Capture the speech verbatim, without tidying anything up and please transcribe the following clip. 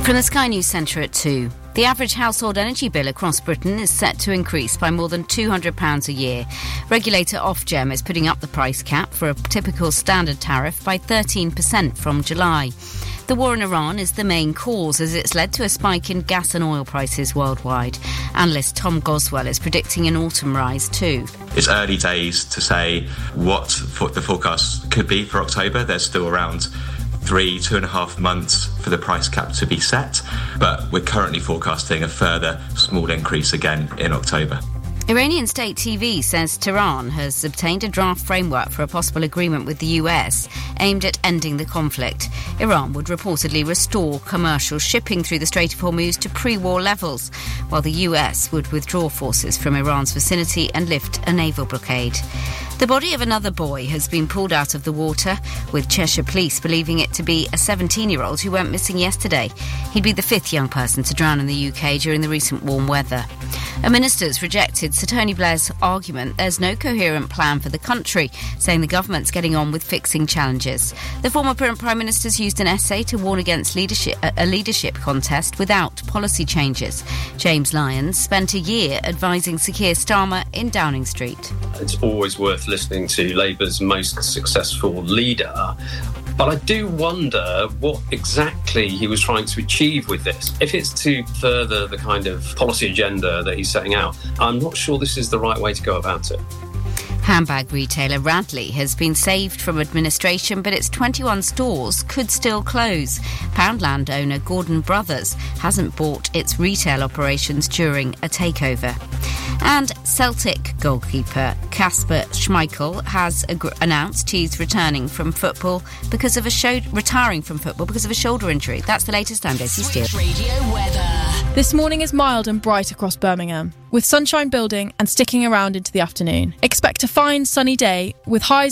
From the Sky News Centre at two. The average household energy bill across Britain is set to increase by more than two hundred pounds a year. Regulator Ofgem is putting up the price cap for a typical standard tariff by thirteen percent from July. The war in Iran is the main cause, as it's led to a spike in gas and oil prices worldwide. Analyst Tom Goswell is predicting an autumn rise too. It's early days to say what the forecast could be for October. There's still around three, two and a half months for the price cap to be set, but we're currently forecasting a further small increase again in October. Iranian state T V says Tehran has obtained a draft framework for a possible agreement with the U S aimed at ending the conflict. Iran would reportedly restore commercial shipping through the Strait of Hormuz to pre-war levels, while the U S would withdraw forces from Iran's vicinity and lift a naval blockade. The body of another boy has been pulled out of the water, with Cheshire Police believing it to be a seventeen-year-old who went missing yesterday. He'd be the fifth young person to drown in the U K during the recent warm weather. A minister's rejected Sir Tony Blair's argument there's no coherent plan for the country, saying the government's getting on with fixing challenges. The former Prime Minister's used an essay to warn against leadership, a leadership contest without policy changes. James Lyons spent a year advising Sir Keir Starmer in Downing Street. It's always worth listening to Labour's most successful leader, but I do wonder what exactly he was trying to achieve with this. If it's to further the kind of policy agenda that he's setting out, I'm not sure this is the right way to go about it. Handbag retailer Radley has been saved from administration, but its twenty-one stores could still close. Poundland owner Gordon Brothers hasn't bought its retail operations during a takeover. And Celtic goalkeeper Kasper Schmeichel has ag- announced he's returning from football because of a show- retiring from football because of a shoulder injury. That's the latest. I'm Daisy Steele. Radio weather. This morning is mild and bright across Birmingham, with sunshine building and sticking around into the afternoon. Expect a fine sunny day with highs